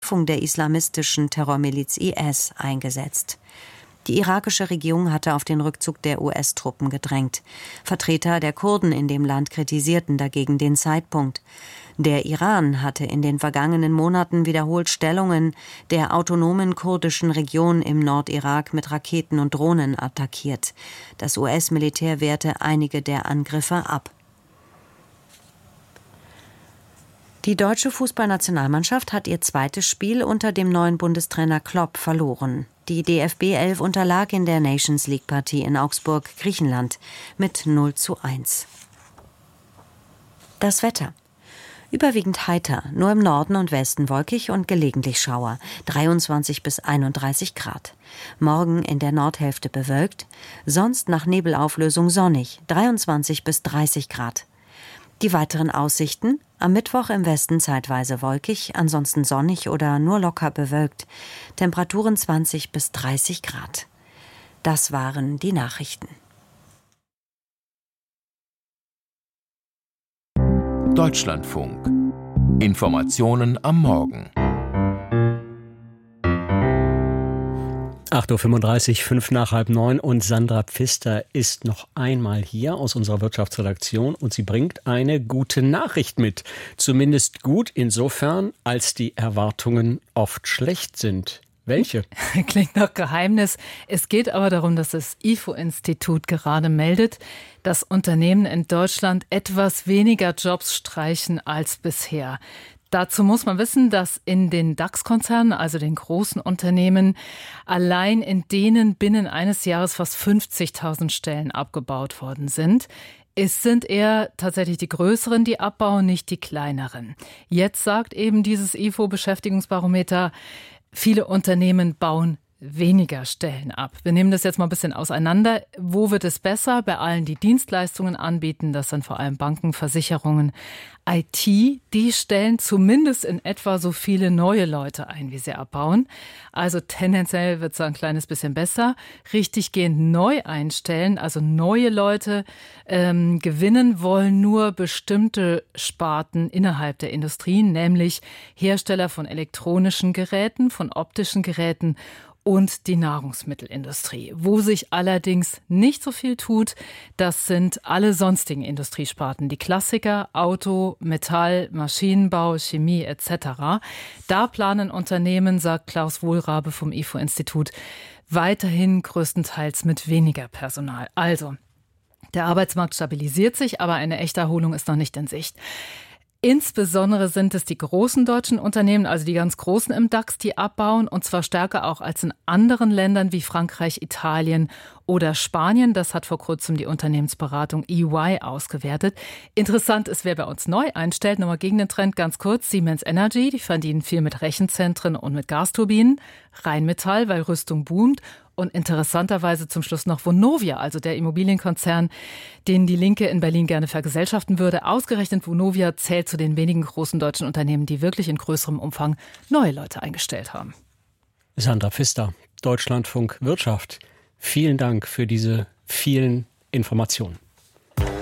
Bekämpfung der islamistischen Terrormiliz IS eingesetzt. Die irakische Regierung hatte auf den Rückzug der US-Truppen gedrängt. Vertreter der Kurden in dem Land kritisierten dagegen den Zeitpunkt. Der Iran hatte in den vergangenen Monaten wiederholt Stellungen der autonomen kurdischen Region im Nordirak mit Raketen und Drohnen attackiert. Das US-Militär wehrte einige der Angriffe ab. Die deutsche Fußballnationalmannschaft hat ihr zweites Spiel unter dem neuen Bundestrainer Klopp verloren. Die DFB 11 unterlag in der Nations League-Partie in Augsburg, Griechenland, mit 0:1. Das Wetter. Überwiegend heiter, nur im Norden und Westen wolkig und gelegentlich Schauer, 23 bis 31 Grad. Morgen in der Nordhälfte bewölkt, sonst nach Nebelauflösung sonnig, 23 bis 30 Grad. Die weiteren Aussichten: am Mittwoch im Westen zeitweise wolkig, ansonsten sonnig oder nur locker bewölkt. Temperaturen 20 bis 30 Grad. Das waren die Nachrichten. Deutschlandfunk. Informationen am Morgen. 8.35 Uhr, 5 nach halb 9 und Sandra Pfister ist noch einmal hier aus unserer Wirtschaftsredaktion und sie bringt eine gute Nachricht mit. Zumindest gut insofern, als die Erwartungen oft schlecht sind. Welche? Klingt nach Geheimnis. Es geht aber darum, dass das IFO-Institut gerade meldet, dass Unternehmen in Deutschland etwas weniger Jobs streichen als bisher. Dazu muss man wissen, dass in den DAX-Konzernen, also den großen Unternehmen, allein in denen binnen eines Jahres fast 50.000 Stellen abgebaut worden sind. Es sind eher tatsächlich die größeren, die abbauen, nicht die kleineren. Jetzt sagt eben dieses IFO-Beschäftigungsbarometer, viele Unternehmen bauen weniger Stellen ab. Wir nehmen das jetzt mal ein bisschen auseinander. Wo wird es besser? Bei allen, die Dienstleistungen anbieten, das sind vor allem Banken, Versicherungen, IT, die stellen zumindest in etwa so viele neue Leute ein, wie sie abbauen. Also tendenziell wird es ein kleines bisschen besser. Richtiggehend neu einstellen, also neue Leute gewinnen wollen nur bestimmte Sparten innerhalb der Industrie, nämlich Hersteller von elektronischen Geräten, von optischen Geräten und die Nahrungsmittelindustrie. Wo sich allerdings nicht so viel tut, das sind alle sonstigen Industriesparten. Die Klassiker, Auto, Metall, Maschinenbau, Chemie etc. Da planen Unternehmen, sagt Klaus Wohlrabe vom IFO-Institut, weiterhin größtenteils mit weniger Personal. Also, der Arbeitsmarkt stabilisiert sich, aber eine echte Erholung ist noch nicht in Sicht. Insbesondere sind es die großen deutschen Unternehmen, also die ganz großen im DAX, die abbauen, und zwar stärker auch als in anderen Ländern wie Frankreich, Italien oder Spanien. Das hat vor kurzem die Unternehmensberatung EY ausgewertet. Interessant ist, wer bei uns neu einstellt. Nochmal gegen den Trend ganz kurz. Siemens Energy, die verdienen viel mit Rechenzentren und mit Gasturbinen. Rheinmetall, weil Rüstung boomt. Und interessanterweise zum Schluss noch Vonovia, also der Immobilienkonzern, den die Linke in Berlin gerne vergesellschaften würde. Ausgerechnet Vonovia zählt zu den wenigen großen deutschen Unternehmen, die wirklich in größerem Umfang neue Leute eingestellt haben. Sandra Pfister, Deutschlandfunk Wirtschaft. Vielen Dank für diese vielen Informationen.